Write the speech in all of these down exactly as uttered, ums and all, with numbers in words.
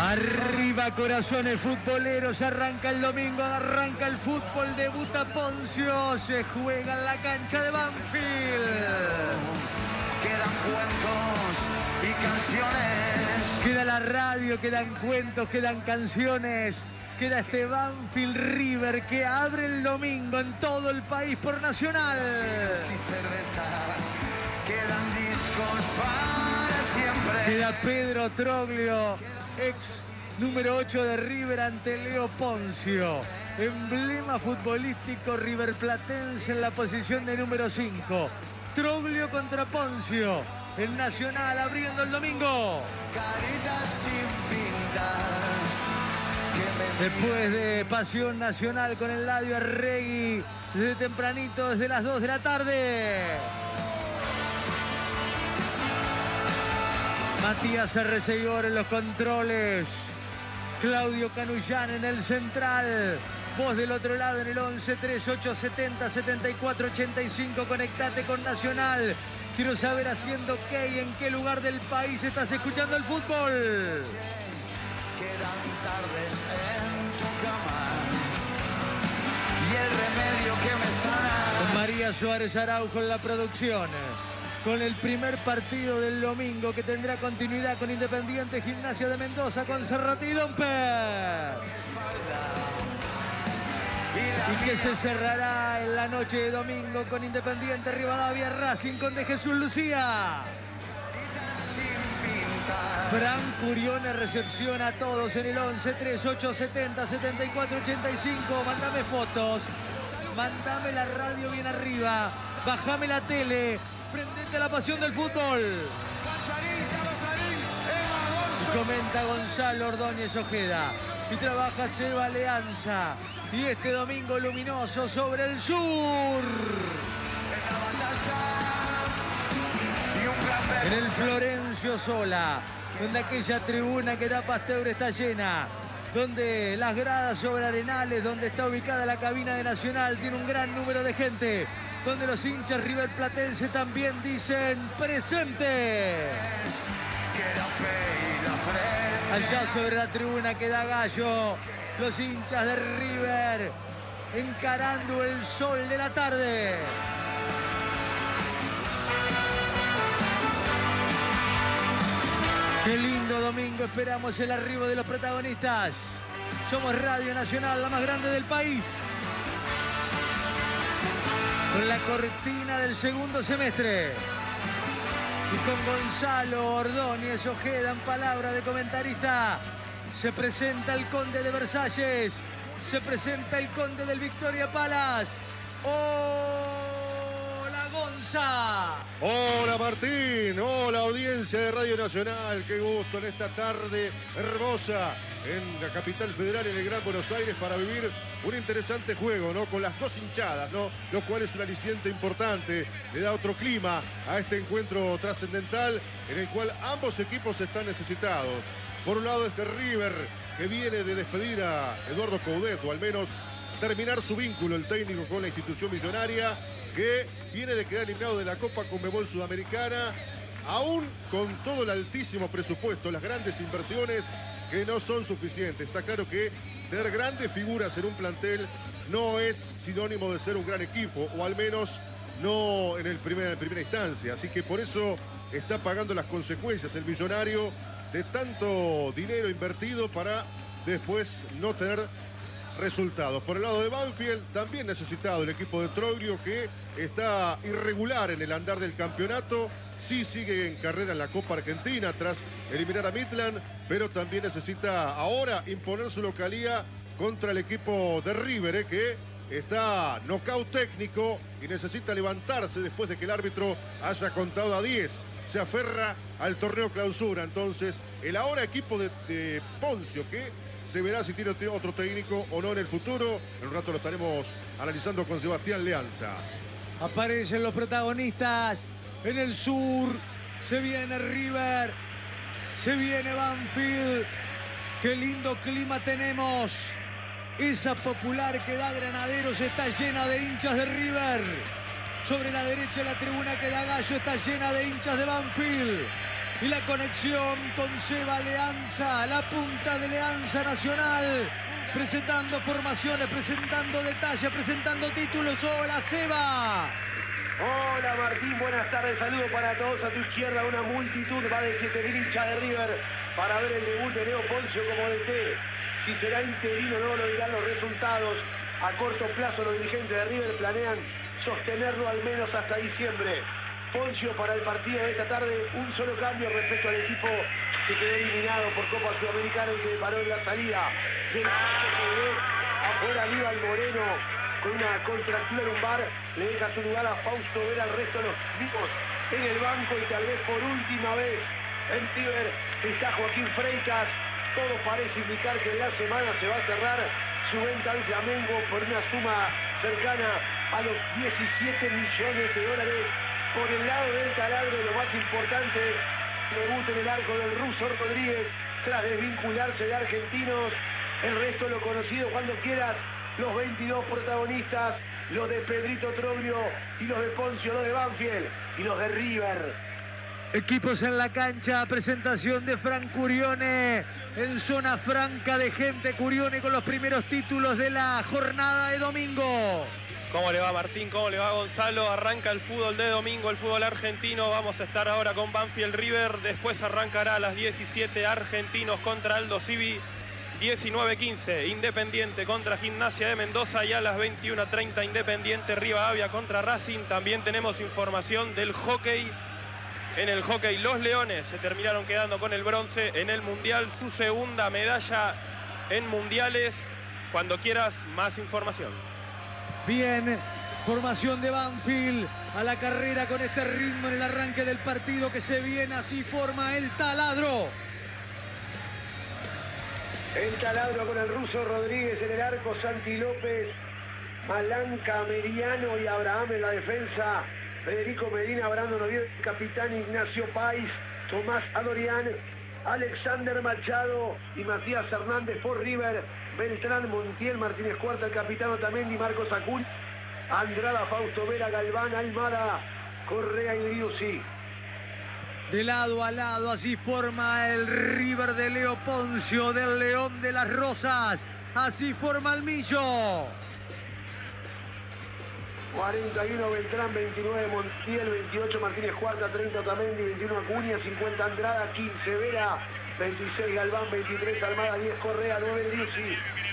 Arriba, corazones futboleros, arranca el domingo, arranca el fútbol, debuta Poncio, se juega en la cancha de Banfield. Quedan cuentos y canciones. Queda la radio, quedan cuentos, quedan canciones. Queda este Banfield River que abre el domingo en todo el país por Nacional. Y cerveza, quedan discos para siempre. Queda Pedro Troglio, ex número ocho de River ante Leo Poncio. Emblema futbolístico riverplatense en la posición de número cinco. Troglio contra Poncio. El Nacional abriendo el domingo. Caritas sin pintar. Después de Pasión Nacional con el Eladio Arregui, desde tempranito, desde las dos de la tarde. Matías Arreceguor en los controles. Claudio Canullán en el central. Vos del otro lado en el once treinta y ocho setenta setenta y cuatro ochenta y cinco. Conectate con Nacional. Quiero saber haciendo qué y en qué lugar del país estás escuchando el fútbol. Quedan tardes en tu cama y el remedio que me sana. Con María Suárez Araujo en la producción. Con el primer partido del domingo que tendrá continuidad con Independiente Gimnasia de Mendoza con Cerrati y Domper. Y que se cerrará en la noche de domingo con Independiente Rivadavia Racing con De Jesús Lucía. Fran Curione recepciona a todos en el once treinta y ocho setenta setenta y cuatro ochenta y cinco. Mándame fotos, mándame la radio bien arriba, bájame la tele, prendete a la pasión del fútbol. Y comenta Gonzalo Ordóñez Ojeda. Y trabaja Seba Leanza. Y este domingo luminoso sobre el sur. En el Florencio Sola, donde aquella tribuna que da Pasteur está llena, donde las gradas sobre Arenales, donde está ubicada la cabina de Nacional, tiene un gran número de gente, donde los hinchas riverplatenses también dicen presente. Allá sobre la tribuna queda Gallo, los hinchas de River encarando el sol de la tarde. Qué lindo domingo, esperamos el arribo de los protagonistas. Somos Radio Nacional, la más grande del país. Con la cortina del segundo semestre. Y con Gonzalo Ordóñez Ojeda en palabra de comentarista. Se presenta el Conde de Versalles. Se presenta el Conde del Victoria Palace. ¡Hola, Gonza! Hola, Martín. Hola, audiencia de Radio Nacional. Qué gusto en esta tarde hermosa en la capital federal, en el Gran Buenos Aires, para vivir un interesante juego, ¿no? Con las dos hinchadas, ¿no? Lo cual es un aliciente importante. Le da otro clima a este encuentro trascendental en el cual ambos equipos están necesitados. Por un lado, este River, que viene de despedir a Eduardo Coudet, o al menos terminar su vínculo, el técnico, con la institución millonaria, que viene de quedar eliminado de la Copa Conmebol Sudamericana, aún con todo el altísimo presupuesto, las grandes inversiones que no son suficientes. Está claro que tener grandes figuras en un plantel no es sinónimo de ser un gran equipo, o al menos no en, el primer, en primera instancia. Así que por eso está pagando las consecuencias el millonario de tanto dinero invertido para después no tener resultados. Por el lado de Banfield, también necesitado el equipo de Troglio, que está irregular en el andar del campeonato. Sí sigue en carrera en la Copa Argentina tras eliminar a Midland, pero también necesita ahora imponer su localía contra el equipo de River, eh, que está nocaut técnico y necesita levantarse después de que el árbitro haya contado a diez. Se aferra al torneo clausura. Entonces, el ahora equipo de, de Poncio, que se verá si tiene otro técnico o no en el futuro. En un rato lo estaremos analizando con Sebastián Leanza. Aparecen los protagonistas en el sur. Se viene River. Se viene Banfield. Qué lindo clima tenemos. Esa popular que da Granaderos está llena de hinchas de River. Sobre la derecha de la tribuna que da Gallo está llena de hinchas de Banfield. Y la conexión con Seba Leanza, la punta de Leanza Nacional, presentando formaciones, presentando detalles, presentando títulos. Hola, Seba. Hola Martín, buenas tardes, saludos para todos. A tu izquierda una multitud, más de siete mil hinchas de River para ver el debut de Leo Poncio como D T. Si será interino no lo dirán los resultados. A corto plazo los dirigentes de River planean sostenerlo al menos hasta diciembre. Poncio para el partido de esta tarde, un solo cambio respecto al equipo que quedó eliminado por Copa Sudamericana y que paró en la salida del afuera Aníbal Moreno con una contractura lumbar, le deja su lugar a Fausto Vera, al resto de los vivos en el banco y tal vez por última vez en River está Joaquín Freitas. Todo parece indicar que en la semana se va a cerrar su venta al Flamengo por una suma cercana a los diecisiete millones de dólares. Por el lado del taladro, lo más importante, debut en el arco del ruso Rodríguez tras desvincularse de Argentinos. El resto lo conocido cuando quieras. Los veintidós protagonistas, los de Pedrito Troglio y los de Poncio, los de Banfield y los de River. Equipos en la cancha, presentación de Fran Curione en zona franca de gente. Curione con los primeros títulos de la jornada de domingo. ¿Cómo le va Martín? ¿Cómo le va Gonzalo? Arranca el fútbol de domingo, el fútbol argentino. Vamos a estar ahora con Banfield River. Después arrancará a las diecisiete Argentinos contra Aldo Civi. diecinueve quince Independiente contra Gimnasia de Mendoza y a las veintiuna treinta Independiente Rivadavia contra Racing. También tenemos información del hockey. En el hockey los Leones se terminaron quedando con el bronce en el Mundial, su segunda medalla en Mundiales. Cuando quieras, más información. Bien, formación de Banfield a la carrera con este ritmo en el arranque del partido que se viene. Así forma el taladro. El taladro con el ruso Rodríguez en el arco, Santi López, Malanca, Meriano y Abraham en la defensa. Federico Medina, Brandon Oviedo, capitán Ignacio Pais, Tomás Adorián, Alexander Machado y Matías Hernández por River. Beltrán, Montiel, Martínez Cuarta, el capitán Otamendi, Marcos Acún, Andrada, Fausto Vera, Galván, Almada, Correa y Driussi. De lado a lado, así forma el River de Leo Poncio, del León de las Rosas. Así forma el Millo. cuarenta y uno Beltrán, veintinueve Montiel, veintiocho Martínez Cuarta, treinta Otamendi, veintiuno Acuña, cincuenta Andrada, quince Vera, veintiséis Galván, veintitrés Almada, diez Correa, nueve Driussi.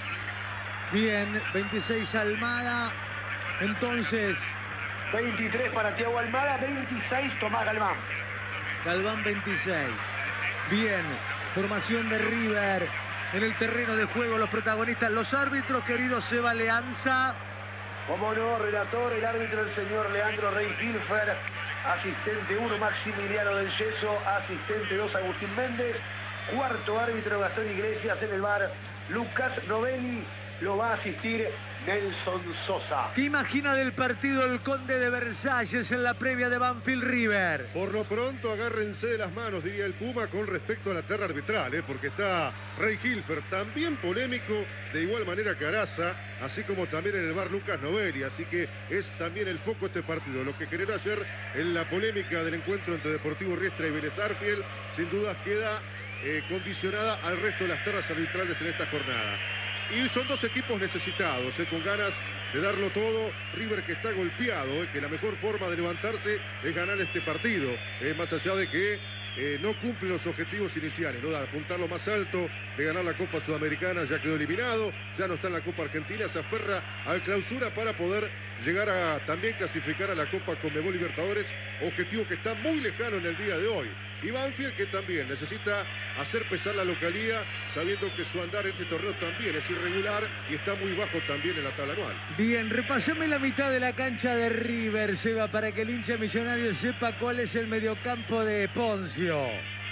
Bien, veintiséis Almada. Entonces, veintitrés para Thiago Almada, veintiséis Tomás Galván. Galván veintiséis. Bien, formación de River en el terreno de juego. Los protagonistas, los árbitros, querido Seba Leanza. Como no, relator, el árbitro, el señor Leandro Rey Hilfer. Asistente uno, Maximiliano del Yeso. Asistente dos, Agustín Méndez. Cuarto árbitro, Gastón Iglesias. En el bar, Lucas Novelli. Lo va a asistir Nelson Sosa. ¿Qué imagina del partido el Conde de Versalles en la previa de Banfield River? Por lo pronto agárrense de las manos, diría el Puma, con respecto a la terna arbitral, ¿eh? Porque está Rey Hilfer, también polémico, de igual manera que Araza, así como también en el bar Lucas Novelli, así que es también el foco este partido. Lo que generó ayer en la polémica del encuentro entre Deportivo Riestra y Vélez Arfiel, sin dudas queda eh, condicionada al resto de las ternas arbitrales en esta jornada. Y son dos equipos necesitados, eh, con ganas de darlo todo. River que está golpeado, eh, que la mejor forma de levantarse es ganar este partido, eh, más allá de que eh, no cumple los objetivos iniciales, ¿no? De apuntar lo más alto, de ganar la Copa Sudamericana, ya quedó eliminado, ya no está en la Copa Argentina, se aferra al clausura para poder llegar a también clasificar a la Copa Conmebol Libertadores, objetivo que está muy lejano en el día de hoy. Y Banfield que también necesita hacer pesar la localía, sabiendo que su andar en este torneo también es irregular y está muy bajo también en la tabla anual. Bien, repasame la mitad de la cancha de River, Seba, para que el hincha millonario sepa cuál es el mediocampo de Poncio.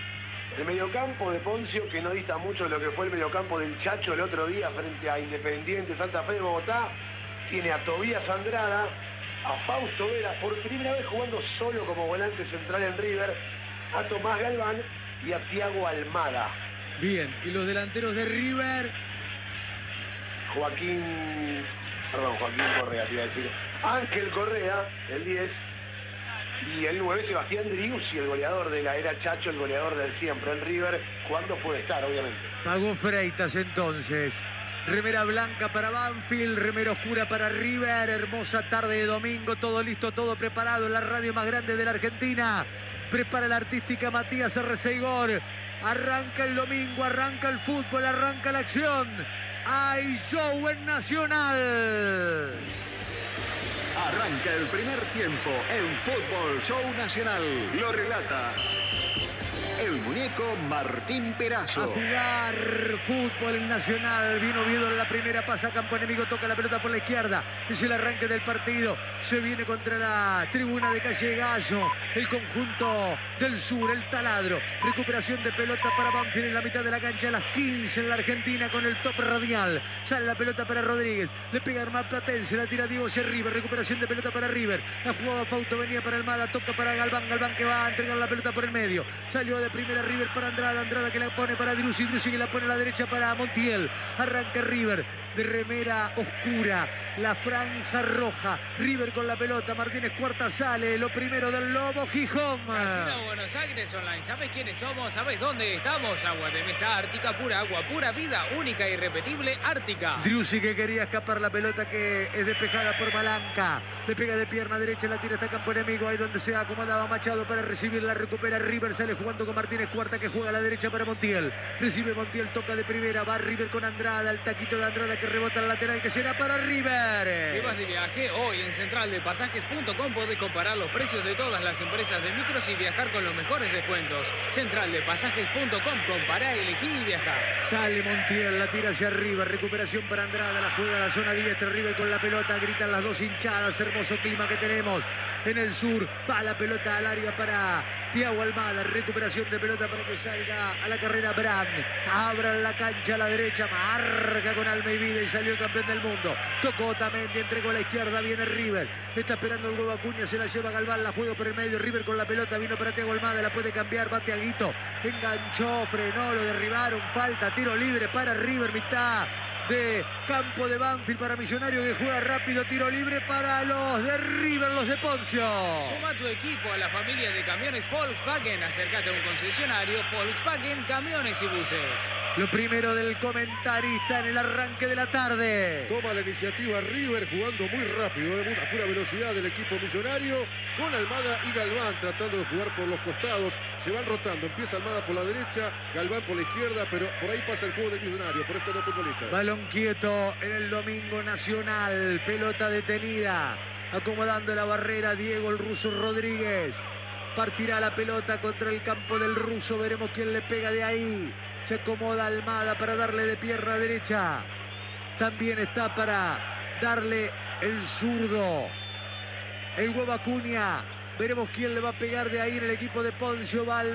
El mediocampo de Poncio, que no dista mucho de lo que fue el mediocampo del Chacho el otro día frente a Independiente Santa Fe de Bogotá, tiene a Tobías Andrada, a Fausto Vera, por primera vez jugando solo como volante central en River, a Tomás Galván y a Thiago Almada. Bien, y los delanteros de River. Joaquín, perdón, Joaquín Correa, te iba a decir. Ángel Correa, el diez. Y el nueve, Sebastián Driussi, el goleador de la era Chacho, el goleador del siempre, el River. ¿Cuándo puede estar, obviamente? Pagó Freitas entonces. Remera blanca para Banfield, remera oscura para River. Hermosa tarde de domingo, todo listo, todo preparado en la radio más grande de la Argentina. Prepara la artística Matías Arcegor. Arranca el domingo, arranca el fútbol, arranca la acción. Hay show en Nacional. Arranca el primer tiempo en Fútbol Show Nacional. Lo relata el muñeco Martín Perazo. A jugar fútbol en Nacional. Vino Oviedo en la primera, pasa a campo enemigo, toca la pelota por la izquierda. Es el arranque del partido. Se viene contra la tribuna de Calle Gallo. El conjunto del sur, el taladro. Recuperación de pelota para Banfield en la mitad de la cancha. A las quince en la Argentina con el top radial. Sale la pelota para Rodríguez. Le pega Armán Platense. La tira Diego hacia River. Recuperación de pelota para River. La jugaba Fausto, venía para Almada. Toca para Galván. Galván que va a entregar la pelota por el medio. Salió de primera River para Andrada. Andrada que la pone para Driussi. Driussi que la pone a la derecha para Montiel. Arranca River de remera oscura. La franja roja. River con la pelota. Martínez Cuarta sale. Lo primero del Lobo Gijón. Casino Buenos Aires Online. ¿Sabes quiénes somos? ¿Sabes dónde estamos? Agua de mesa Ártica, pura agua, pura vida, única e irrepetible, Ártica. Driussi que quería escapar la pelota que es despejada por Malanca. Le pega de pierna derecha, la tira hasta campo enemigo. Ahí donde se acomodaba Machado para recibir. La recupera River. Sale jugando con Martínez Cuarta que juega a la derecha para Montiel. Recibe Montiel, toca de primera. Va River con Andrada. El taquito de Andrada que rebota al lateral que será para River. ¿Te vas de viaje? Hoy en central de pasajes punto com podés comparar los precios de todas las empresas de micros y viajar con los mejores descuentos. central de pasajes punto com. Compará, elegí y viajar. Sale Montiel, la tira hacia arriba. Recuperación para Andrada. La juega a la zona diestra. River con la pelota. Gritan las dos hinchadas. Hermoso clima que tenemos en el sur. Va la pelota al área para Thiago Almada. Recuperación de pelota para que salga a la carrera Brand. Abran la cancha a la derecha. Marca con alma y vida y salió el campeón del mundo. Tocó Otamendi, entregó a la izquierda. Viene River. Está esperando el huevo Acuña. Se la lleva Galván. La juega por el medio. River con la pelota. Vino para Thiago Almada. La puede cambiar. Va Thiaguito. Enganchó. Frenó. Lo derribaron. Falta. Tiro libre para River. Mitad de campo de Banfield para Millonario que juega rápido. Tiro libre para los de River, los de Poncio. Suma tu equipo a la familia de camiones Volkswagen. Acércate a un concesionario Volkswagen, camiones y buses. Lo primero del comentarista en el arranque de la tarde. Toma la iniciativa River jugando muy rápido, de una pura velocidad del equipo Millonario, con Almada y Galván tratando de jugar por los costados. Se van rotando. Empieza Almada por la derecha, Galván por la izquierda, pero por ahí pasa el juego del Millonario, por estos dos futbolistas. Balón quieto en el domingo nacional. Pelota detenida. Acomodando la barrera Diego el Ruso Rodríguez. Partirá la pelota contra el campo del Ruso. Veremos quién le pega de ahí. Se acomoda Almada para darle de pierna derecha. También está para darle el zurdo. El huevo Acuña. Veremos quién le va a pegar de ahí en el equipo de Poncio. Va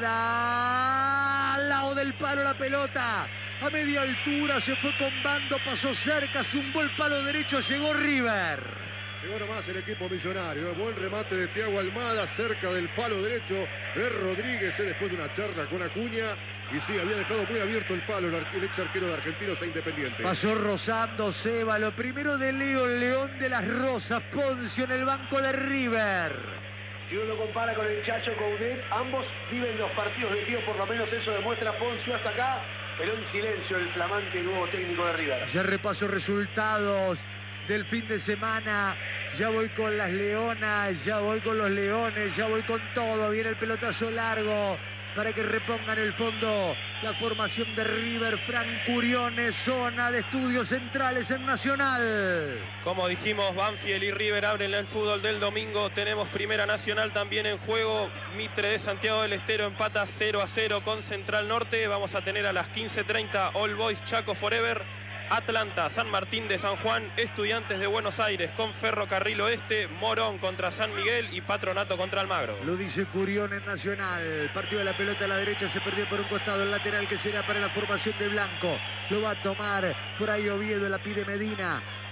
Almada. Al lado del palo la pelota. A media altura se fue con bando, pasó cerca, zumbó el palo derecho, llegó River. Llegó nomás el equipo Millonario. Buen remate de Thiago Almada cerca del palo derecho de Rodríguez eh, después de una charla con Acuña. Y sí, había dejado muy abierto el palo el, el ex arquero de Argentinos e Independiente. Pasó rozando Seba. Lo primero de Leo, León de las Rosas. Poncio en el banco de River. Si uno compara con el Chacho Coudet, ambos viven los partidos de tío, por lo menos eso demuestra Poncio hasta acá. Pero en silencio el flamante nuevo técnico de River. Ya repaso resultados del fin de semana. Ya voy con las Leonas, ya voy con los Leones, ya voy con todo. Viene el pelotazo largo para que repongan el fondo la formación de River. Fran Curiones, zona de estudios centrales en Nacional. Como dijimos, Banfield y River abren el fútbol del domingo. Tenemos Primera Nacional también en juego. Mitre de Santiago del Estero empata cero a cero con Central Norte. Vamos a tener a las quince treinta All Boys Chaco Forever. Atlanta, San Martín de San Juan, Estudiantes de Buenos Aires con Ferrocarril Oeste, Morón contra San Miguel y Patronato contra Almagro. Lo dice Curión en Nacional. Partido de la pelota a la derecha, se perdió por un costado el lateral que será para la formación de Blanco. Lo va a tomar por ahí Oviedo, la pide Medina.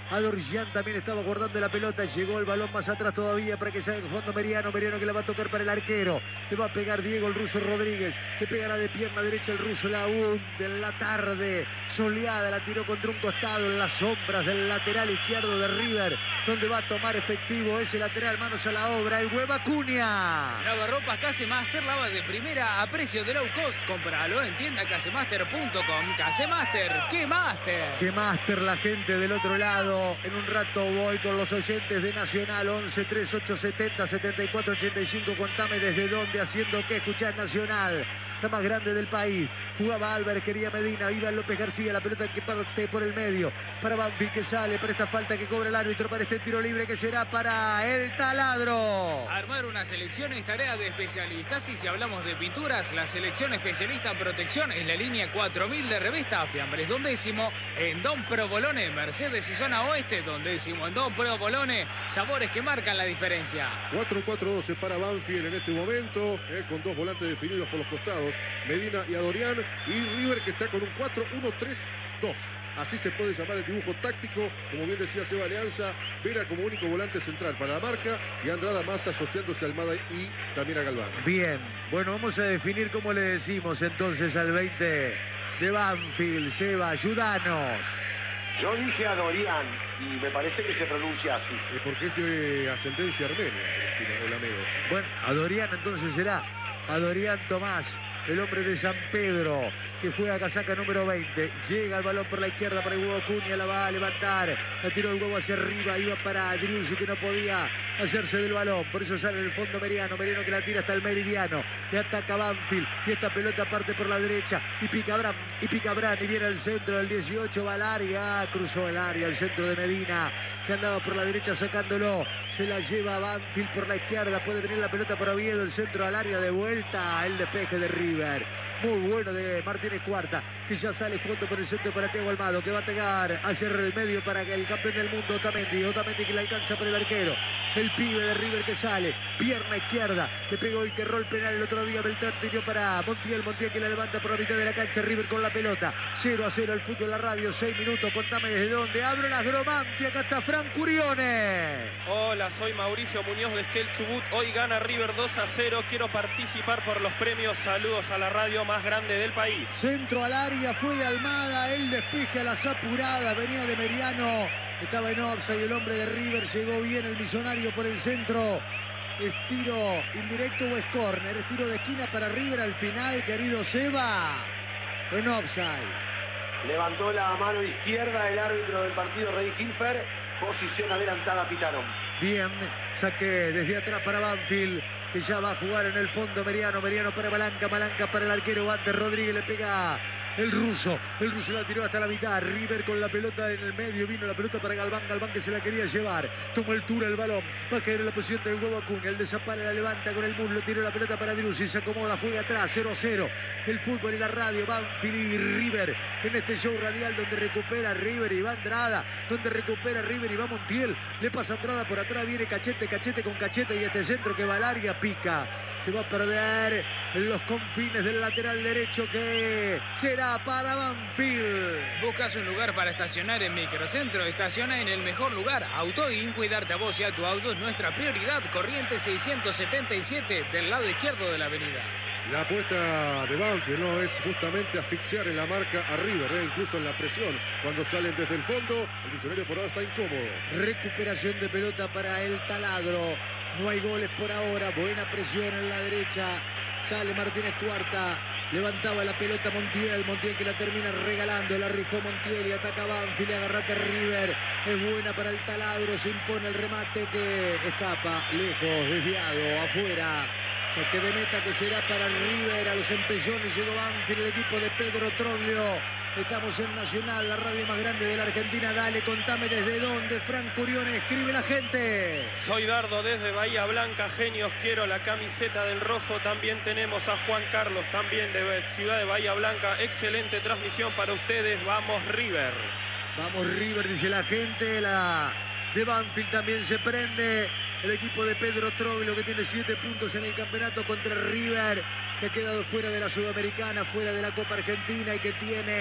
Adorjan también estaba guardando la pelota. Llegó el balón más atrás todavía para que salga el fondo Meriano. Meriano que la va a tocar para el arquero. Le va a pegar Diego el ruso Rodríguez. Le pegará de pierna derecha el ruso. La hunde en la tarde soleada. La tiró contra un costado en las sombras del lateral izquierdo de River, donde va a tomar efectivo ese lateral. Manos a la obra. El Hueva Acuña. Lavarropas Casemaster, lava de primera a precio de low cost. Compralo en tienda casemaster punto com. Casemaster, ¿qué master? ¡Qué máster la gente del otro lado! En un rato voy con los oyentes de Nacional. Once treinta y ocho setenta setenta y cuatro ochenta y cinco. Contame desde dónde, haciendo qué. Escuchás Nacional, la más grande del país. Jugaba Álvarez, quería Medina, Iván López García, la pelota que parte por el medio. Para Banfield que sale, para esta falta que cobra el árbitro, para este tiro libre que será para el Taladro. Armar una selección es tarea de especialistas, y si hablamos de pinturas, la selección especialista en protección es la línea cuatro mil de Revesta Fiambres. Dondécimo en Don Provolone, Mercedes y zona oeste. Dondécimo en Don Provolone, sabores que marcan la diferencia. cuatro cuatro dos para Banfield en este momento, eh, con dos volantes definidos por los costados, Medina y Adorián, y River que está con un cuatro uno tres dos. Así se puede llamar el dibujo táctico, como bien decía Seba Alianza. Vera como único volante central para la marca y Andrada más asociándose a Almada y también a Galván. Bien, bueno, vamos a definir cómo le decimos entonces al veinte de Banfield. Seba, ayúdanos. Yo dije a Dorian y me parece que se pronuncia así. Eh, porque es de ascendencia armenia, el, el amigo. Bueno, Adorián entonces será Adorián Tomás, el hombre de San Pedro, que juega casaca número veinte. Llega el balón por la izquierda para el Huevo Acuña, la va a levantar. La tiró el huevo hacia arriba, iba para Driussi, que no podía hacerse del balón. Por eso sale en el fondo Meriano. Meriano que la tira hasta el meridiano. Le ataca Banfield. Y esta pelota parte por la derecha. Y pica Bran, y pica Bran. Y viene al centro del dieciocho, va al área. Cruzó el área, el centro de Medina, que andaba por la derecha sacándolo. Se la lleva Banfield por la izquierda. Puede venir la pelota para Oviedo. El centro al área de vuelta. El despeje de River. Muy bueno de Martínez Cuarta, que ya sale jugando por el centro para Thiago Almado, que va a pegar hacia el medio para que el campeón del mundo, Otamendi. Otamendi que le alcanza por el arquero. El pibe de River que sale, pierna izquierda, le pegó y que erró el penal el otro día. Beltrán tiró para Montiel, Montiel que la levanta por la mitad de la cancha. River con la pelota, cero a cero el fútbol en la radio, seis minutos. Contame desde dónde. Abro las Gromanti, acá está Fran Curione. Hola, soy Mauricio Muñoz de Esquel Chubut. Hoy gana River dos a cero. Quiero participar por los premios. Saludos a la radio más grande del país. Centro al área, fue de Almada, el despeje a las apuradas, venía de Meriano, estaba en offside el hombre de River, llegó bien el millonario por el centro. ¿Es tiro indirecto o es córner? Es tiro de esquina para River al final, querido Seba. En offside. Levantó la mano izquierda el árbitro del partido, Rey Hilfer. Posición adelantada, pitaron. Bien, saque desde atrás para Banfield, que ya va a jugar en el fondo Meriano. Meriano para Malanca, Malanca para el arquero Walter Rodríguez, le pega el ruso. El ruso la tiró hasta la mitad. River con la pelota en el medio. Vino la pelota para Galván. Galván que se la quería llevar. Tomó altura el balón. Va a caer en la posición del Huevo Acuña. El de Zapala la levanta con el muslo. Tiró la pelota para Driussi. Se acomoda, juega atrás. cero a cero. El fútbol y la radio. Banfield y River en este show radial donde recupera River y va Andrada. Donde recupera River y va Montiel. Le pasa Andrada por atrás. Viene Cachete, Cachete con Cachete. Y este centro que va al área. Pica. Se va a perder en los confines del lateral derecho, que será para Banfield. ¿Buscas un lugar para estacionar en Microcentro? Estaciona en el mejor lugar. Autoin, cuidarte a vos y a tu auto es nuestra prioridad. Corrientes seiscientos setenta y siete, del lado izquierdo de la avenida. La apuesta de Banfield no es justamente asfixiar en la marca a River, eh, incluso en la presión. Cuando salen desde el fondo, el Millonario por ahora está incómodo. Recuperación de pelota para el Taladro. No hay goles por ahora. Buena presión en la derecha. Sale Martínez Cuarta. Levantaba la pelota Montiel. Montiel que la termina regalando. La rifó Montiel y ataca Banfield. Agarrate River. Es buena para el Taladro. Se impone el remate que escapa. Lejos, desviado, afuera. Saque de meta que será para River. A los empellones llegó Banfield, el equipo de Pedro Troglio. Estamos en Nacional, la radio más grande de la Argentina. Dale, contame desde dónde. Fran Curione, escribe la gente. Soy Dardo desde Bahía Blanca. Genios, quiero la camiseta del rojo. También tenemos a Juan Carlos, también de Ciudad de Bahía Blanca. Excelente transmisión para ustedes. Vamos River. Vamos River, dice la gente. La de Banfield también se prende. El equipo de Pedro Troglio, que tiene siete puntos en el campeonato contra River, que ha quedado fuera de la Sudamericana, fuera de la Copa Argentina y que tiene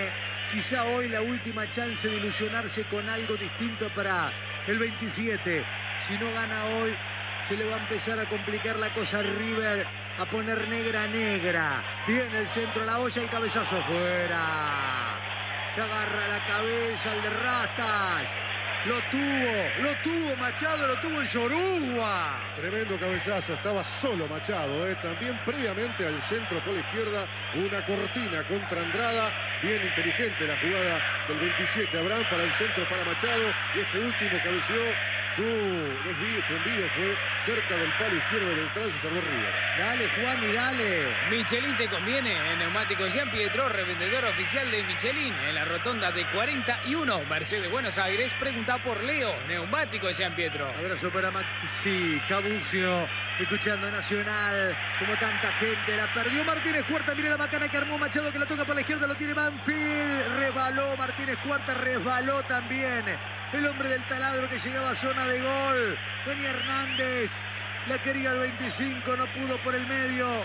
quizá hoy la última chance de ilusionarse con algo distinto para el veintisiete. Si no gana hoy, se le va a empezar a complicar la cosa a River, a poner negra negra. Viene el centro, la olla, el cabezazo fuera. Se agarra la cabeza el de Rastas. Lo tuvo, lo tuvo Machado, lo tuvo el Yoruba. Tremendo cabezazo, estaba solo Machado, ¿eh? También previamente al centro por la izquierda, una cortina contra Andrada. Bien inteligente la jugada del veintisiete, Abraham para el centro para Machado. Y este último cabeció, su desvío, su envío fue cerca del palo izquierdo de Beltrán, se salvó River. Dale, Juan, y dale. Michelin te conviene. En Neumáticos Jean Pietro, revendedor oficial de Michelin. En la rotonda de cuarenta y uno, Mercedes Buenos Aires. Pregunta por Leo. Neumáticos Jean Pietro. Abrazo para Maxi Cabucio, escuchando Nacional. Como tanta gente la perdió. Martínez Cuarta, mire la macana que armó Machado, que la toca por la izquierda, lo tiene Banfield. Resbaló Martínez Cuarta, resbaló también el hombre del taladro que llegaba a zona de gol. Venía Hernández, la quería el veinticinco, no pudo por el medio.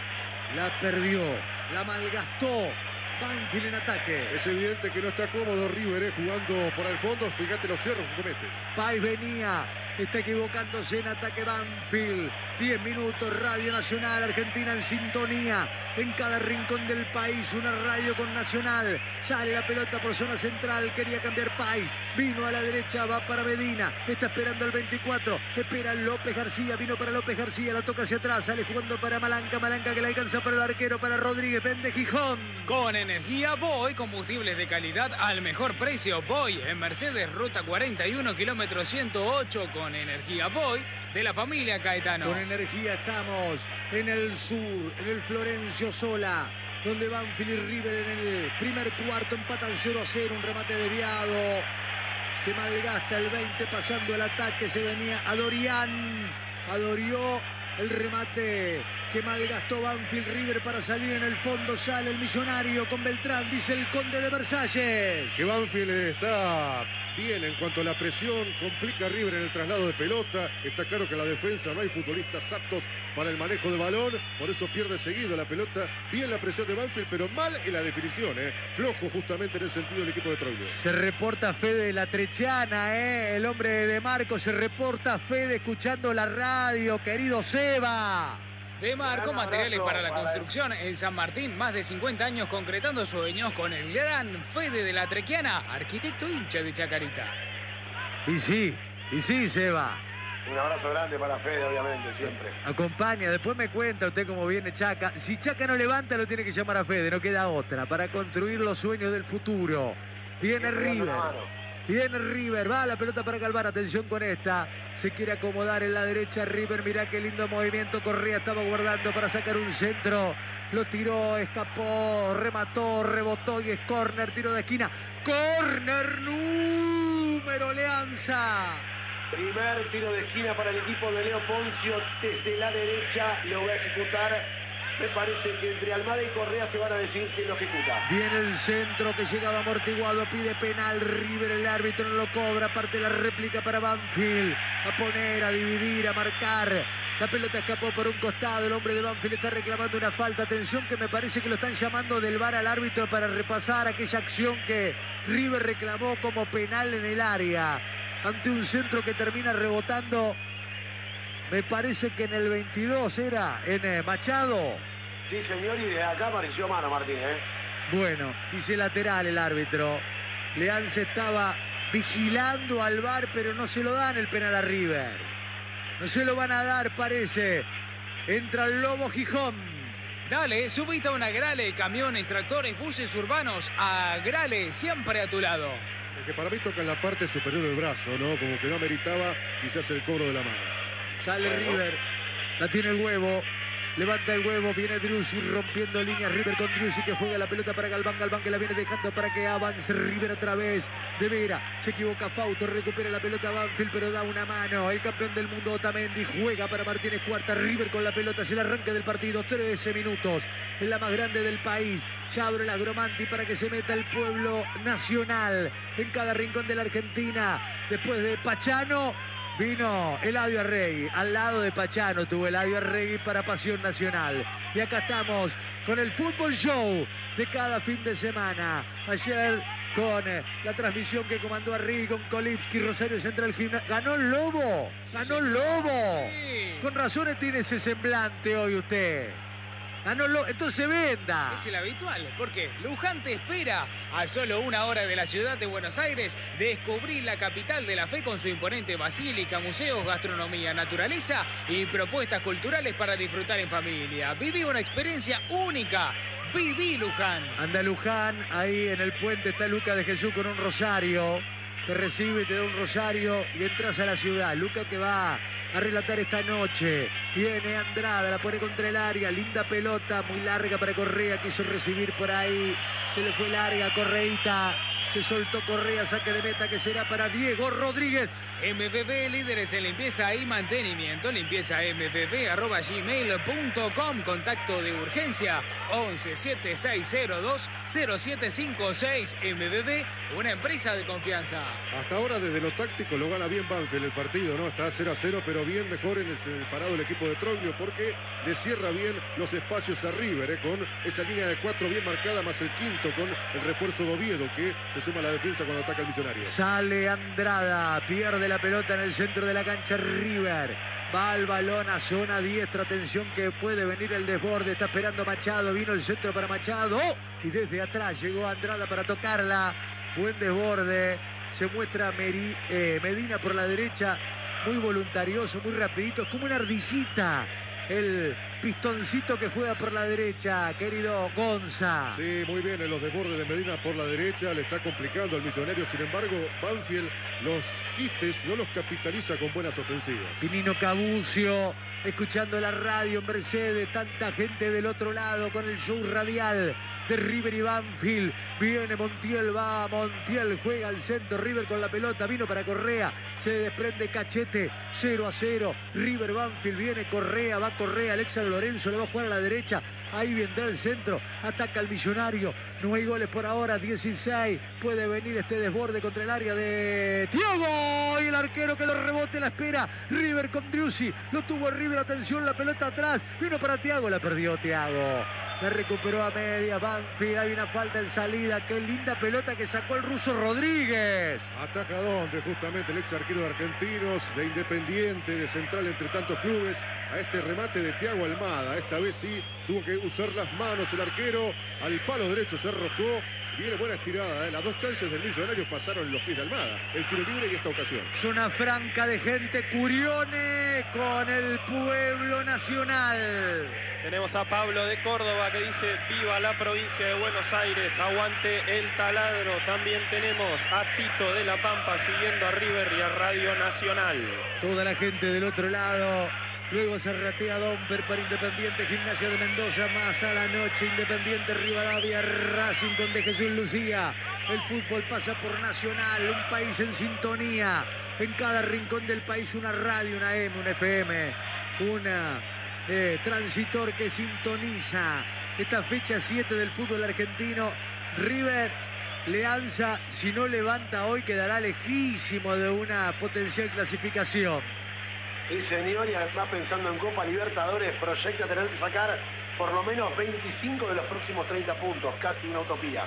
La perdió, la malgastó Banfield en ataque. Es evidente que no está cómodo River, ¿eh? Jugando por el fondo. Fíjate los cierros que comete. Pais venía, está equivocándose en ataque Banfield. diez minutos, Radio Nacional, Argentina en sintonía. En cada rincón del país, una radio con Nacional. Sale la pelota por zona central, quería cambiar Pais. Vino a la derecha, va para Medina. Está esperando el veinticuatro. Espera López García, vino para López García. La toca hacia atrás, sale jugando para Malanca. Malanca que le alcanza para el arquero, para Rodríguez. Vende Gijón. Con energía Voy, combustibles de calidad al mejor precio. Voy en Mercedes, ruta cuarenta y uno, kilómetro ciento ocho. Con energía Voy de la familia Caetano. Con energía estamos en el sur, en el Florencio Sola, donde Banfield y River en el primer cuarto empatan cero a cero. Un remate desviado que malgasta el veinte, pasando el ataque. Se venía a Dorian. Adorió el remate que malgastó Banfield. River para salir en el fondo. Sale el millonario con Beltrán, dice el Conde de Versalles. Que Banfield está bien en cuanto a la presión, complica a River en el traslado de pelota. Está claro que en la defensa no hay futbolistas aptos para el manejo de balón, por eso pierde seguido la pelota. Bien la presión de Banfield, pero mal en la definición, ¿eh? Flojo justamente en el sentido del equipo de Troilo. Se reporta Fede la Trechiana, ¿eh? El hombre de Marco. Se reporta Fede escuchando la radio, querido Seba. De Marco, materiales para la construcción en San Martín, más de cincuenta años concretando sueños con el gran Fede de la Trequiana, arquitecto hincha de Chacarita. Y sí, y sí, Seba. Un abrazo grande para Fede, obviamente, siempre. Acompaña, después me cuenta usted cómo viene Chaca. Si Chaca no levanta, lo tiene que llamar a Fede, no queda otra, para construir los sueños del futuro. Viene River. Viene River, va la pelota para Galván, atención con esta, se quiere acomodar en la derecha River, mirá qué lindo movimiento, Correa estaba guardando para sacar un centro, lo tiró, escapó, remató, rebotó y es córner, tiro de esquina, córner número Leanza. Primer tiro de esquina para el equipo de Leo Poncio, desde la derecha lo va a ejecutar. Me parece que entre Almada y Correa se van a decidir quién lo ejecuta. Viene el centro que llegaba amortiguado, pide penal, River, el árbitro no lo cobra, parte la réplica para Banfield, a poner, a dividir, a marcar. La pelota escapó por un costado, el hombre de Banfield está reclamando una falta. Atención que me parece que lo están llamando del V A R al árbitro para repasar aquella acción que River reclamó como penal en el área. Ante un centro que termina rebotando, me parece que en el veintidós era, en eh, Machado. Sí, señor, y de acá apareció mano, Martín, ¿eh? Bueno, dice lateral el árbitro. Leanza estaba vigilando al V A R, pero no se lo dan el penal a River. No se lo van a dar, parece. Entra el Lobo Gijón. Dale, subite a una Grale, camiones, tractores, buses urbanos. A Grale, siempre a tu lado. Es que para mí toca en la parte superior del brazo, ¿no? Como que no ameritaba quizás el cobro de la mano. Sale River, la tiene el Huevo, levanta el Huevo, viene Driussi rompiendo líneas, River con Driussi que juega la pelota para Galván, Galván que la viene dejando para que avance River otra vez, de Vera, se equivoca Fausto, recupera la pelota Banfield pero da una mano, el campeón del mundo Otamendi juega para Martínez Cuarta, River con la pelota, es el arranque del partido, trece minutos, es la más grande del país, ya abre la Gromanti para que se meta el pueblo nacional en cada rincón de la Argentina, después de Pachano, Vino Eladio Arregui, al lado de Pachano tuvo Eladio Arregui para Pasión Nacional. Y acá estamos con el Fútbol Show de cada fin de semana. Ayer con eh, la transmisión que comandó Arregui con Kolipski, Rosario Central Gimnasia. ¡Ganó el Lobo! ¡Ganó el Lobo! Sí. Con razones tiene ese semblante hoy usted. Ganó el Lobo, entonces venda. Es el habitual, porque Luján te espera a solo una hora de la ciudad de Buenos Aires. Descubrí la capital de la fe con su imponente basílica, museos, gastronomía, naturaleza y propuestas culturales para disfrutar en familia. Viví una experiencia única. Viví Luján. Anda Luján, ahí en el puente está Luca de Jesús con un rosario. Te recibe, te da un rosario y entras a la ciudad. Luca que va a relatar esta noche. Viene Andrada, la pone contra el área. Linda pelota, muy larga para Correa. Quiso recibir por ahí. Se le fue larga, Correita. Se soltó Correa, saque de meta que será para Diego Rodríguez. M V B, líderes en limpieza y mantenimiento. Limpieza m v b arroba gmail punto com. Contacto de urgencia once siete seis cero dos cero siete cinco seis. M V B, una empresa de confianza. Hasta ahora desde lo táctico lo gana bien Banfield el partido, ¿no? Está cero a cero, pero bien mejor en el parado el equipo de Troglio porque le cierra bien los espacios a River, ¿eh? Con esa línea de cuatro bien marcada, más el quinto con el refuerzo de Oviedo que se suma a la defensa cuando ataca el Millonario. Sale Andrada, pierde la pelota en el centro de la cancha River. Va al balón a zona diestra, atención que puede venir el desborde, está esperando Machado, vino el centro para Machado y desde atrás llegó Andrada para tocarla. Buen desborde, se muestra Meri, eh, Medina por la derecha, muy voluntarioso, muy rapidito, es como una ardillita. El pistoncito que juega por la derecha, querido Gonza. Sí, muy bien en los desbordes de Medina por la derecha, le está complicando al Millonario. Sin embargo, Banfield los quites no los capitaliza con buenas ofensivas. Pinino Cabucio, escuchando la radio en Mercedes, tanta gente del otro lado con el show radial de River y Banfield. Viene Montiel, va Montiel, juega al centro, River con la pelota, vino para Correa, se desprende Cachete, cero a cero, River Banfield, viene Correa, va Correa, Alexa Lorenzo le va a jugar a la derecha, ahí vendrá el centro, ataca al Millonario, no hay goles por ahora, dieciséis, puede venir este desborde contra el área de Thiago, y el arquero que lo rebote, la espera, River con Driussi, lo tuvo River, atención, la pelota atrás, vino para Thiago, la perdió Thiago. La recuperó a media, Banfield, hay una falta en salida, qué linda pelota que sacó el ruso Rodríguez. Ataja donde justamente el ex arquero de Argentinos, de Independiente, de Central entre tantos clubes, a este remate de Thiago Almada. Esta vez sí tuvo que usar las manos el arquero, al palo derecho se arrojó. Viene buena estirada, ¿eh? Las dos chances del Millonario pasaron en los pies de Almada. El tiro libre y esta ocasión. Zona franca de gente, Curione con el pueblo nacional. Tenemos a Pablo de Córdoba que dice viva la provincia de Buenos Aires, aguante el taladro. También tenemos a Tito de La Pampa siguiendo a River y a Radio Nacional. Toda la gente del otro lado. Luego se ratea Domper para Independiente, Gimnasia de Mendoza, más a la noche, Independiente, Rivadavia, Racing con De Jesús Lucía. El fútbol pasa por Nacional, un país en sintonía. En cada rincón del país una radio, una eme, una efe eme, una eh, transitor que sintoniza esta fecha siete del fútbol argentino. River le alza, si no levanta hoy quedará lejísimo de una potencial clasificación. Sí, señor, y además pensando en Copa Libertadores, proyecta tener que sacar por lo menos veinticinco de los próximos treinta puntos, casi una utopía.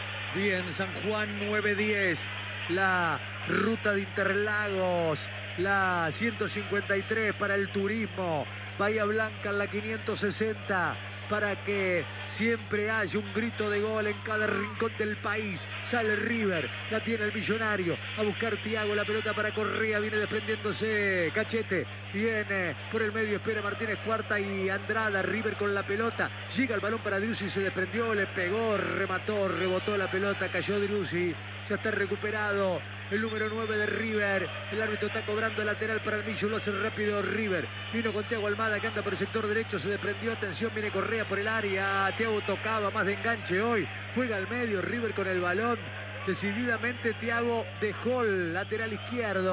Bien, San Juan nueve diez, la ruta de Interlagos, la ciento cincuenta y tres para el turismo, Bahía Blanca en la quinientos sesenta, para que siempre haya un grito de gol en cada rincón del país. Sale River, la tiene el Millonario, a buscar Thiago, la pelota para Correa, viene desprendiéndose Cachete, viene por el medio, espera Martínez Cuarta y Andrada, River con la pelota, llega el balón para Driussi, se desprendió, le pegó, remató, rebotó la pelota, cayó Driussi, ya está recuperado el número nueve de River. El árbitro está cobrando lateral para el Millo, lo hace rápido River. Vino con Thiago Almada que anda por el sector derecho, se desprendió, atención, viene Correa por el área. Thiago tocaba, más de enganche hoy. Juega al medio, River con el balón. Decididamente Thiago dejó el lateral izquierdo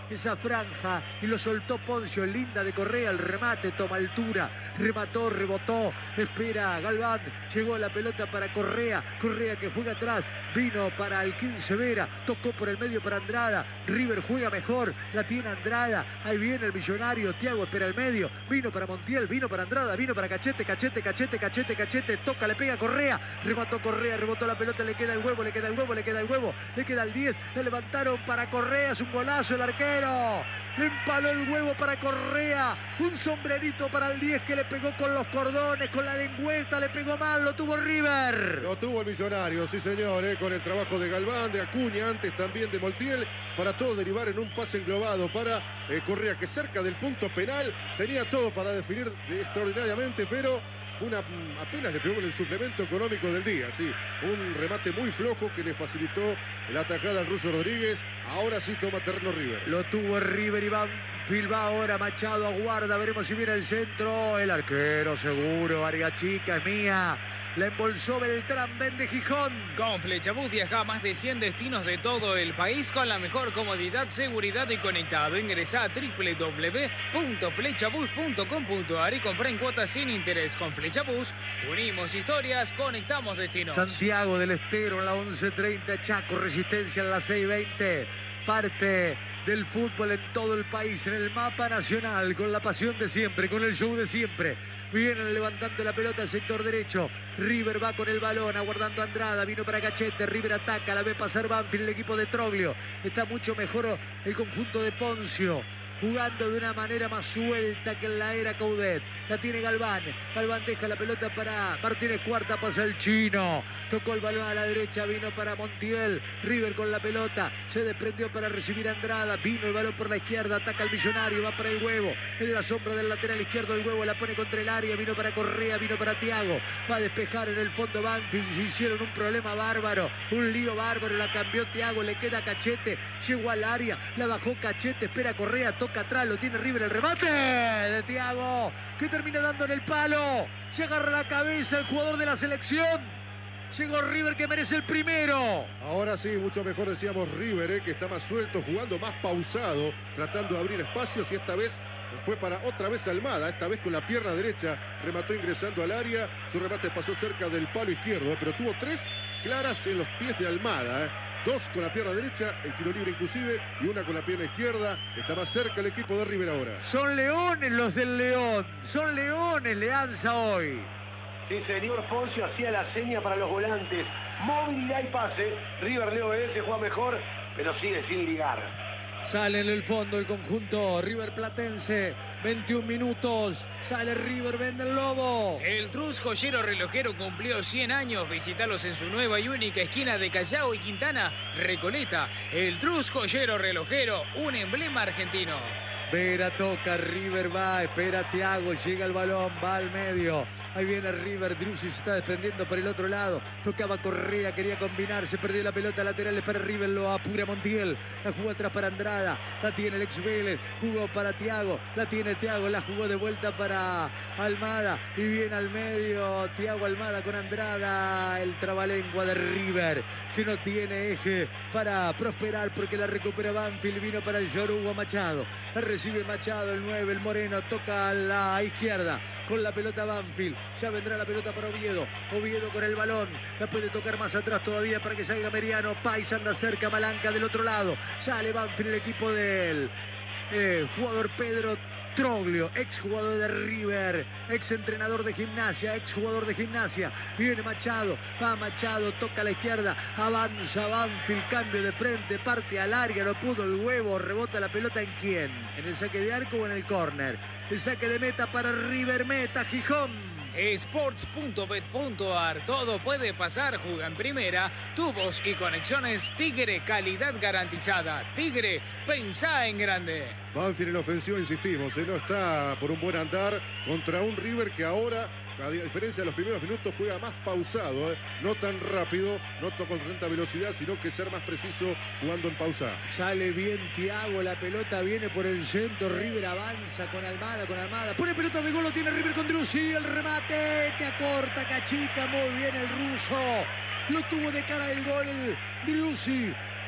esa franja y lo soltó Poncio. Linda de Correa, el remate, toma altura, remató, rebotó, espera Galván, llegó la pelota para Correa, Correa que juega atrás, vino para Alquín Severa, tocó por el medio para Andrada, River juega mejor, la tiene Andrada, ahí viene el millonario, Thiago espera el medio, vino para Montiel, vino para Andrada, vino para Cachete, Cachete, Cachete, Cachete, Cachete, toca, le pega Correa, remató Correa, rebotó la pelota, le queda el huevo, le queda el huevo, le queda el huevo, le queda el diez, le levantaron para Correa, es un golazo el arquero, le empaló el huevo para Correa, un sombrerito para el diez que le pegó con los cordones, con la lengüeta, le pegó mal, lo tuvo River. Lo tuvo el millonario, sí señor, eh, con el trabajo de Galván, de Acuña, antes también de Montiel, para todo derivar en un pase englobado para eh, Correa, que cerca del punto penal tenía todo para definir de, extraordinariamente, pero fue una, apenas le pegó con el suplemento económico del día, sí, un remate muy flojo que le facilitó la atajada al ruso Rodríguez. Ahora sí toma terreno River. Lo tuvo River y va Filba ahora, Machado aguarda, veremos si viene el centro, el arquero seguro, Vargas Chica es mía. La embolsó Beltrán, vende Gijón. Con Flechabús viaja a más de cien destinos de todo el país con la mejor comodidad, seguridad y conectado. Ingresa a doble u doble u doble u punto flechabús punto com punto a r y compra en cuotas sin interés. Con Flechabús unimos historias, conectamos destinos. Santiago del Estero en la once treinta, Chaco Resistencia en la seis veinte. Parte del fútbol en todo el país, en el mapa nacional, con la pasión de siempre, con el show de siempre. Vienen levantando la pelota al sector derecho. River va con el balón, aguardando a Andrada. Vino para Cachete, River ataca, la ve pasar Banfield, el equipo de Troglio. Está mucho mejor el conjunto de Poncio, jugando de una manera más suelta que en la era Coudet. La tiene Galván. Galván deja la pelota para Martínez Cuarta, pasa el chino. Tocó el balón a la derecha, vino para Montiel. River con la pelota, se desprendió para recibir a Andrada. Vino el balón por la izquierda, ataca al millonario, va para el huevo. En la sombra del lateral izquierdo el huevo, la pone contra el área. Vino para Correa, vino para Thiago. Va a despejar en el fondo Banfield. Se hicieron un problema bárbaro, un lío bárbaro. La cambió Thiago, le queda Cachete. Llegó al área, la bajó Cachete, espera Correa, toca atrás, lo tiene River, el remate de Thiago, que termina dando en el palo, se agarra la cabeza el jugador de la selección. Llegó River, que merece el primero. Ahora sí, mucho mejor decíamos River, eh, que está más suelto, jugando más pausado, tratando de abrir espacios, y esta vez fue para otra vez Almada, esta vez con la pierna derecha, remató ingresando al área, su remate pasó cerca del palo izquierdo, eh, pero tuvo tres claras en los pies de Almada, eh. Dos con la pierna derecha, el tiro libre inclusive, y una con la pierna izquierda. Está más cerca el equipo de River ahora. Son leones los del León, son leones Leanza hoy. Sí, señor, Poncio hacía la seña para los volantes. Movilidad y pase. River le obedece, juega mejor, pero sigue sin ligar. Sale en el fondo el conjunto River Platense. veintiún minutos. Sale River, vende el Lobo. El Trus Joyero Relojero cumplió cien años. Visítalos en su nueva y única esquina de Callao y Quintana, Recoleta. El Trus Joyero Relojero, un emblema argentino. Vera toca, River va, espera Thiago, llega el balón, va al medio. Ahí viene River, Driussi se está desprendiendo por el otro lado. Tocaba Correa, quería combinar, se perdió la pelota lateral para River, lo apura Montiel. La jugó atrás para Andrada, la tiene el ex Vélez, jugó para Thiago, la tiene Thiago, la jugó de vuelta para Almada. Y viene al medio Thiago Almada con Andrada, el trabalengua de River, que no tiene eje para prosperar porque la recupera Banfield. Vino para el Yoruba Machado, la recibe Machado, el nueve, el Moreno, toca a la izquierda con la pelota Banfield. Ya vendrá la pelota para Oviedo. Oviedo con el balón. La puede tocar más atrás todavía para que salga Meriano. Pais anda cerca, Malanca del otro lado. Sale Banfield, el equipo del eh, jugador Pedro Troglio, ex jugador de River, ex entrenador de Gimnasia, ex jugador de Gimnasia. Viene Machado, va Machado, toca a la izquierda, avanza Banfield, cambio de frente, parte al área, no pudo el huevo, rebota la pelota ¿en quién? ¿En el saque de arco o en el córner? El saque de meta para River, meta Gijón. Sports punto bet punto a r. Todo puede pasar, juega en primera. Tubos y conexiones Tigre, calidad garantizada. Tigre, pensá en grande. Banfield en ofensiva, insistimos, ¿eh? No está por un buen andar contra un River que ahora, a diferencia de los primeros minutos, juega más pausado, ¿eh? No tan rápido, no con tanta velocidad, sino que ser más preciso jugando en pausa. Sale bien Thiago, la pelota viene por el centro, River avanza con Almada, con Almada. Pone pelota de gol, lo tiene River con Driussi, el remate, que acorta, cachica, muy bien el ruso. Lo tuvo de cara el gol el Driussi.